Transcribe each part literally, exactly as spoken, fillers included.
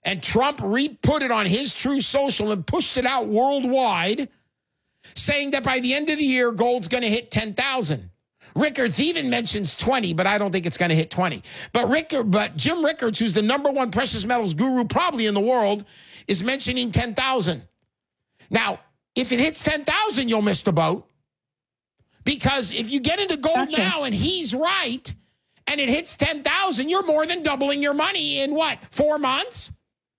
And Trump re-put it on his True Social and pushed it out worldwide, saying that by the end of the year, gold's going to hit ten thousand. Rickards even mentions twenty, but I don't think it's going to hit twenty. But Rick, but Jim Rickards, who's the number one precious metals guru probably in the world, is mentioning ten thousand. Now, if it hits ten thousand, you'll miss the boat. Because if you get into gold Gotcha. now and he's right, and it hits ten thousand, you're more than doubling your money in what, four months?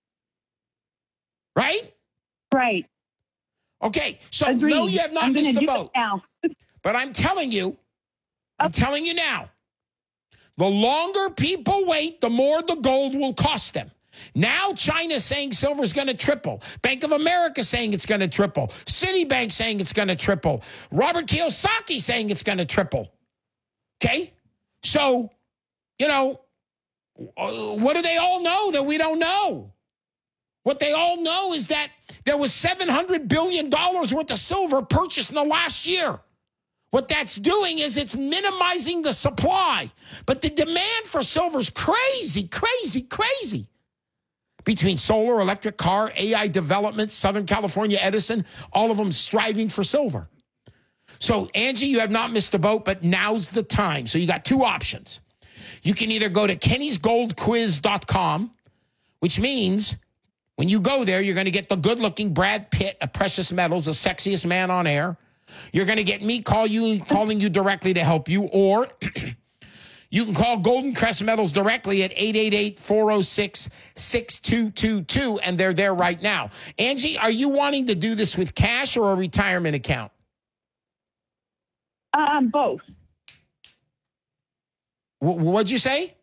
Right? Right. Okay, so Agreed. no, you have not I'm missed gonna the do it boat. now. But I'm telling you, I'm telling you now, the longer people wait, the more the gold will cost them. Now China's saying silver's going to triple. Bank of America saying it's going to triple. Citibank saying it's going to triple. Robert Kiyosaki saying it's going to triple. Okay? So, you know, what do they all know that we don't know? What they all know is that there was seven hundred billion dollars worth of silver purchased in the last year. What that's doing is it's minimizing the supply. But the demand for silver is crazy, crazy, crazy. Between solar, electric car, A I development, Southern California Edison, all of them striving for silver. So, Angie, you have not missed the boat, but now's the time. So you got two options. You can either go to kennys gold quiz dot com, which means when you go there, you're going to get the good-looking Brad Pitt of precious metals, the sexiest man on air. You're going to get me call you, calling you directly to help you, or you can call Golden Crest Metals directly at eight eight eight, four oh six, six two two two, and they're there right now. Angie, are you wanting to do this with cash or a retirement account? Um, both. W- what'd you say?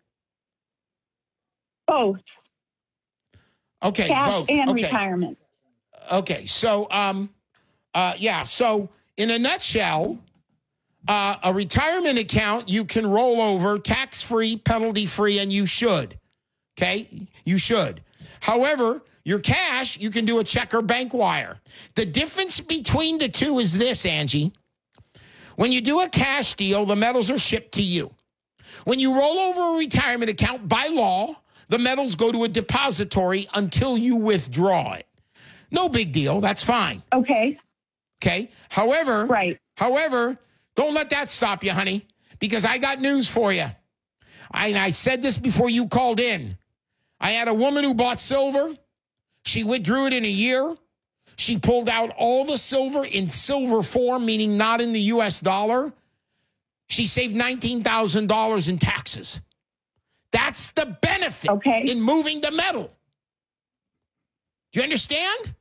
Both. Okay, Cash both. and okay. retirement. Okay, so, um, uh, yeah, so in a nutshell, Uh, a retirement account you can roll over tax-free, penalty-free, and you should. Okay? You should. However, your cash, you can do a check or bank wire. The difference between the two is this, Angie. When you do a cash deal, the metals are shipped to you. When you roll over a retirement account, by law, the metals go to a depository until you withdraw it. No big deal. That's fine. Okay. Okay? However, Right. however, don't let that stop you, honey, because I got news for you. I, I said this before you called in. I had a woman who bought silver. She withdrew it in a year. She pulled out all the silver in silver form, meaning not in the U S dollar. She saved nineteen thousand dollars in taxes. That's the benefit Okay. in moving the metal. Do you understand?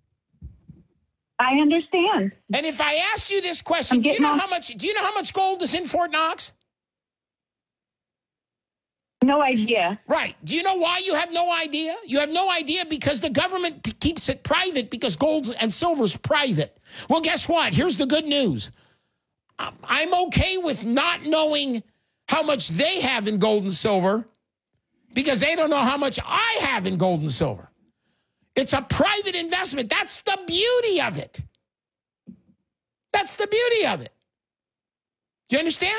I understand. And if I asked you this question, I'm do you getting know off- how much do you know how much gold is in Fort Knox? No idea. Right. Do you know why you have no idea? You have no idea because the government p- keeps it private because gold and silver's private. Well, guess what? Here's the good news. Um, I'm okay with not knowing how much they have in gold and silver because they don't know how much I have in gold and silver. It's a private investment. That's the beauty of it. That's the beauty of it. Do you understand?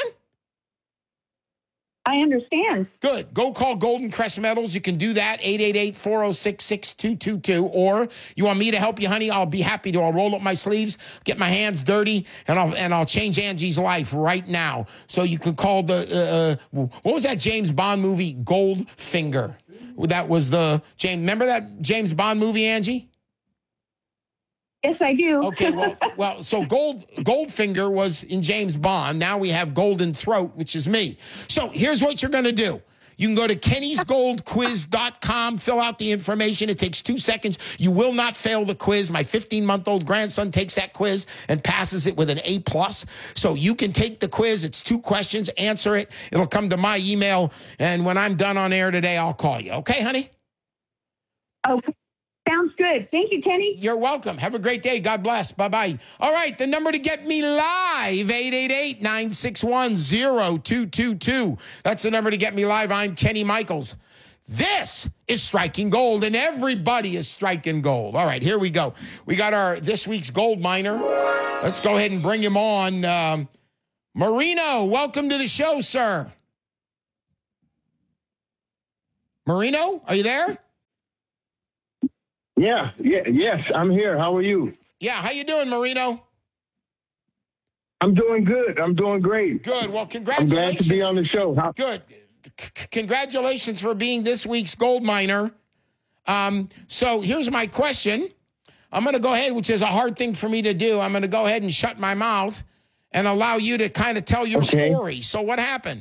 I understand. Good. Go call Golden Crest Metals. You can do that, eight eight eight, four oh six, six two two two. Or you want me to help you, honey, I'll be happy to. I'll roll up my sleeves, get my hands dirty, and I'll and I'll change Angie's life right now. So you can call the, uh, uh, what was that James Bond movie, Goldfinger? That was the, James, remember that James Bond movie, Angie? Yes, I do. Okay, well, well, so Gold Goldfinger was in James Bond. Now we have Golden Throat, which is me. So here's what you're going to do. You can go to kennys gold quiz dot com, fill out the information. It takes two seconds. You will not fail the quiz. My fifteen-month-old grandson takes that quiz and passes it with an A plus. So you can take the quiz. It's two questions. Answer it. It'll come to my email. And when I'm done on air today, I'll call you. Okay, honey? Okay. Sounds good. Thank you, Kenny. You're welcome. Have a great day. God bless. Bye-bye. All right, the number to get me live, eight eight eight, nine six one, zero two two two. That's the number to get me live. I'm Kenny Michaels. This is Striking Gold, and everybody is striking gold. All right, here we go. We got our this week's gold miner. Let's go ahead and bring him on. Um, Marino, welcome to the show, sir. Marino, are you there? Yeah, yeah, yes, I'm here. How are you? Yeah, how you doing, Marino? I'm doing good. I'm doing great. Good. Well, I'm congratulations. glad to be on the show. How- Good. C- congratulations for being this week's gold miner. Um, so here's my question. I'm going to go ahead, which is a hard thing for me to do. I'm going to go ahead and shut my mouth and allow you to kind of tell your Okay. story. So what happened?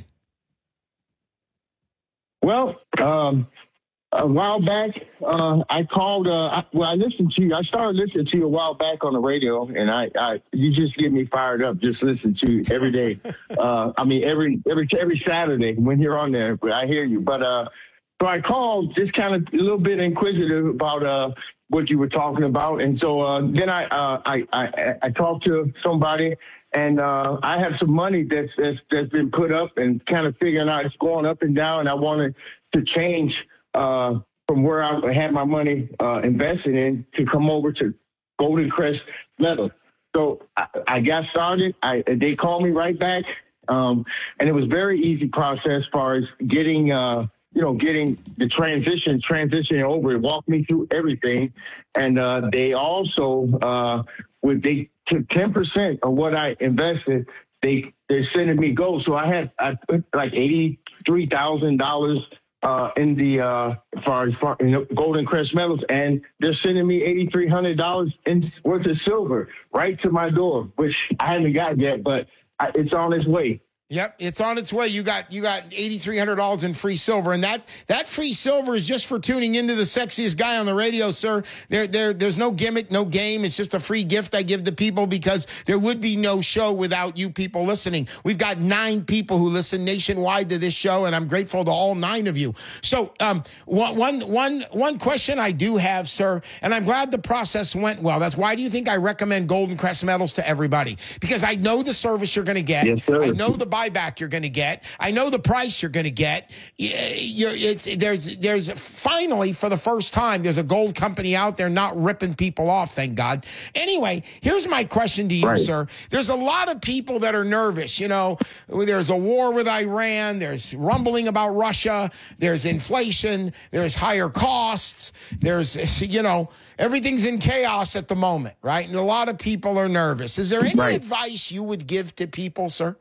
Well, um, a while back, uh, I called. Uh, I, well, I listened to you. I started listening to you a while back on the radio, and I, I you just get me fired up. Just listen to you every day. uh, I mean, every every every Saturday when you're on there, I hear you. But uh, so I called, just kind of a little bit inquisitive about uh, what you were talking about, and so uh, then I, uh, I I I talked to somebody. And uh, I have some money that's, that's that's been put up and kind of figuring out it's going up and down. And I wanted to change uh, from where I had my money uh, invested in to come over to Golden Crest Metal. So I, I got started. I they called me right back, um, and it was a very easy process as far as getting uh, you know getting the transition transitioning over. It walked me through everything, and uh, they also uh, would they. took ten percent of what I invested, they, they're sending me gold. So I had, I put like eighty-three thousand dollars uh, in the, uh, as far as far, you know, Golden Crest Metals, and they're sending me eight thousand three hundred dollars in worth of silver right to my door, which I haven't got yet, but I, it's on its way. Yep, it's on its way. You got you got eight thousand three hundred dollars in free silver, and that that free silver is just for tuning into the sexiest guy on the radio, sir. There, there, there's no gimmick, no game. It's just a free gift I give to people because there would be no show without you people listening. We've got nine people who listen nationwide to this show, and I'm grateful to all nine of you. So, um, one, one, one, one question I do have, sir, and I'm glad the process went well. That's why do you think I recommend Golden Crest Metals to everybody? Because I know the service you're going to get. Yes, sir. I know the buyback you're going to get. I know the price you're going to get. You're, it's there's there's finally for the first time there's a gold company out there not ripping people off. Thank God. Anyway, here's my question to you, Right. sir. There's a lot of people that are nervous. You know, there's a war with Iran. There's rumbling about Russia. There's inflation. There's higher costs. There's you know everything's in chaos at the moment, right? And a lot of people are nervous. Is there any Right. advice you would give to people, sir?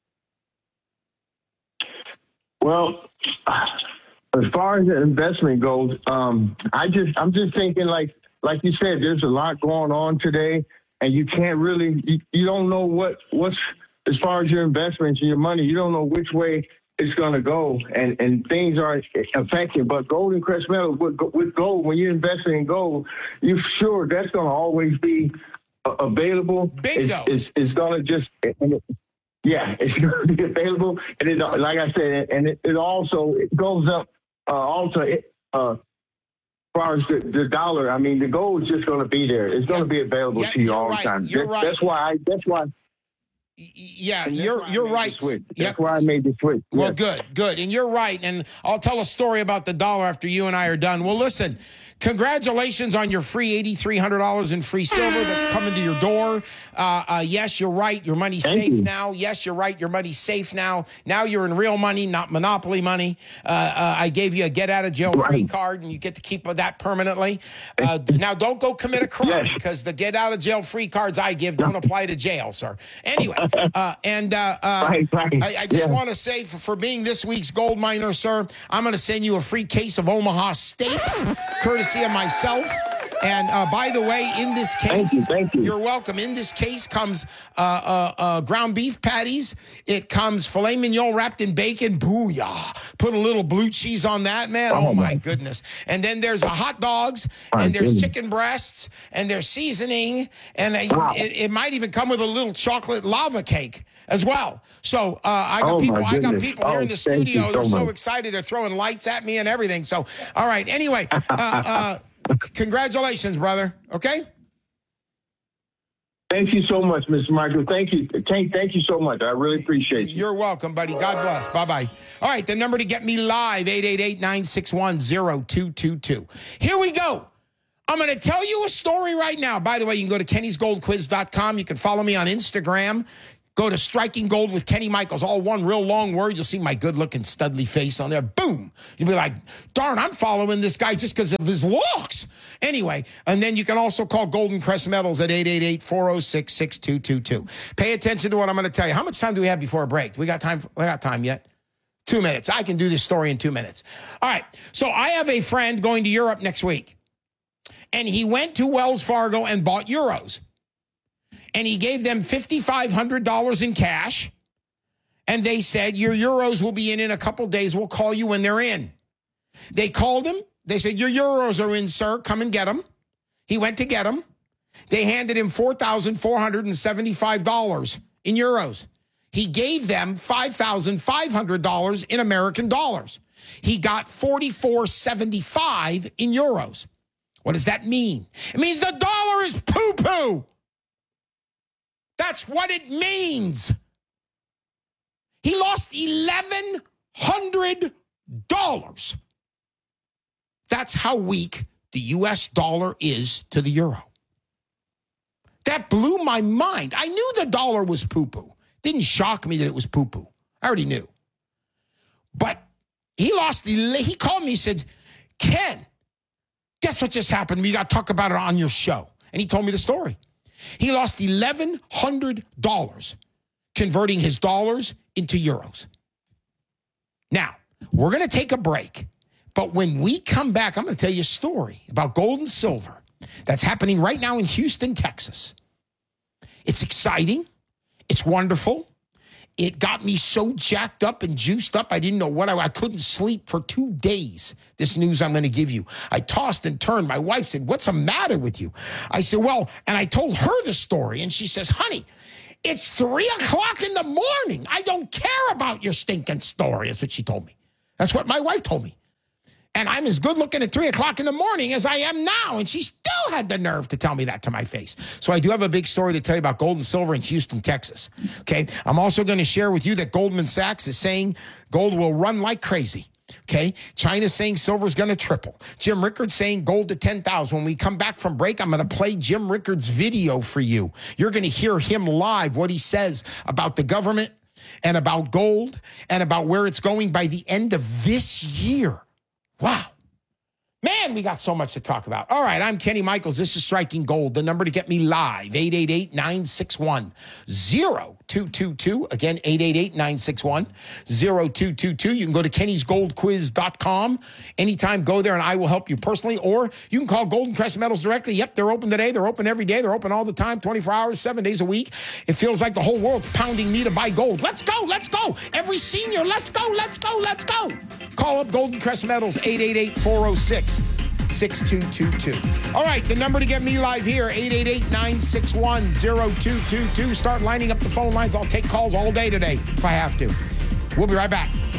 Well, as far as the investment goes, um, I just I'm just thinking like like you said, there's a lot going on today, and you can't really you, you don't know what what's as far as your investments and your money, you don't know which way it's going to go, and and things are affected. But Golden Crest Metal with, with gold, when you're investing in gold, you're sure that's going to always be uh, available. Bingo. It's it's, it's going to just. Yeah, it's going to be available, and it, like I said, and it, it also it goes up. Uh, also, it, uh, as far as the, the dollar, I mean, the gold is just going to be there. It's going to be available Yeah, to you you're all right. the time. You're That- right. That's why. I, that's why. Y- Yeah, and that's you're why I you're made the right. switch. Yep. That's why I made the switch. Well, Yeah. good, good. And you're right. And I'll tell a story about the dollar after you and I are done. Well, listen, congratulations on your free eight thousand three hundred dollars in free silver that's coming to your door. Uh, uh, yes, you're right. Your money's Thank safe you. now. Yes, you're right. Your money's safe now. Now you're in real money, not monopoly money. Uh, uh, I gave you a get out of jail free Right. card, and you get to keep that permanently. Uh, now, don't go commit a crime Yes. because the get out of jail free cards I give don't apply to jail, sir. Anyway, uh, and uh, uh, Right, right. I, I just Yeah. want to say for, for being this week's gold miner, sir, I'm going to send you a free case of Omaha steaks, courtesy of myself. And uh, by the way, in this case, Thank you, thank you. you're welcome. In this case comes uh, uh, uh, ground beef patties. It comes filet mignon wrapped in bacon. Booyah. Put a little blue cheese on that, man. Oh, Oh, my my. goodness. And then there's the hot dogs, My and there's goodness. chicken breasts, and there's seasoning, and uh, Wow. it, it might even come with a little chocolate lava cake as well. So uh, I got Oh, people. my I got goodness. people here Oh, in the thank you studio. They're so so much. excited. They're throwing lights at me and everything. So all right. Anyway, uh, uh, c- congratulations, brother. Okay. Thank you so much, Mister Michael. Thank you. Thank, thank you so much. I really appreciate you. You're welcome, buddy. God bless. Bye bye. All right. The number to get me live eight eight eight, nine six one, zero two two two. Here we go. I'm going to tell you a story right now. By the way, you can go to kennys gold quiz dot com. You can follow me on Instagram. Go to Striking Gold with Kenny Michaels, all one real long word. You'll see my good-looking studly face on there. Boom. You'll be like, darn, I'm following this guy just because of his looks. Anyway, and then you can also call Golden Crest Metals at eight eight eight, four oh six, six two two two. Pay attention to what I'm going to tell you. How much time do we have before a break? We got time? We got time yet? Two minutes. I can do this story in two minutes. All right. So I have a friend going to Europe next week, and he went to Wells Fargo and bought euros. And he gave them five thousand five hundred dollars in cash. And they said, your euros will be in in a couple days. We'll call you when they're in. They called him. They said, your euros are in, sir. Come and get them. He went to get them. They handed him four thousand four hundred seventy-five dollars in euros. He gave them five thousand five hundred dollars in American dollars. He got forty-four seventy-five in euros. What does that mean? It means the dollar is poo-poo. That's what it means. He lost eleven hundred dollars. That's how weak the U S dollar is to the euro. That blew my mind. I knew the dollar was poo-poo. Didn't shock me that it was poo-poo. I already knew. But he lost the, he called me and said, Ken, guess what just happened to me? You got to talk about it on your show. And he told me the story. He lost eleven hundred dollars converting his dollars into euros. Now, we're going to take a break. But when we come back, I'm going to tell you a story about gold and silver that's happening right now in Houston, Texas. It's exciting. It's wonderful. It got me so jacked up and juiced up, I didn't know what I, I couldn't sleep for two days, this news I'm going to give you. I tossed and turned. My wife said, what's the matter with you? I said, well, and I told her the story, and she says, honey, it's three o'clock in the morning. I don't care about your stinking story. That's what she told me. That's what my wife told me. And I'm as good looking at three o'clock in the morning as I am now. And she still had the nerve to tell me that to my face. So I do have a big story to tell you about gold and silver in Houston, Texas. Okay. I'm also going to share with you that Goldman Sachs is saying gold will run like crazy. Okay. China's saying silver's going to triple. Jim Rickards saying gold to ten thousand. When we come back from break, I'm going to play Jim Rickards' video for you. You're going to hear him live, what he says about the government and about gold and about where it's going by the end of this year. Wow. Man, we got so much to talk about. All right, I'm Kenny Michaels. This is Striking Gold. The number to get me live, eight eight eight, nine six one, zero two two two. Again, eight eight eight, nine six one, zero two two two. You can go to kennys gold quiz dot com. Anytime, go there and I will help you personally. Or you can call Golden Crest Metals directly. Yep, they're open today. They're open every day. They're open all the time, twenty-four hours, seven days a week. It feels like the whole world's pounding me to buy gold. Let's go, let's go. Every senior, let's go, let's go, let's go. Call up Golden Crest Metals, eight eight eight, four oh six, six two two two. All right, the number to get me live here, eight eight eight, nine six one, zero two two two. Start lining up the phone lines. I'll take calls all day today if I have to. We'll be right back.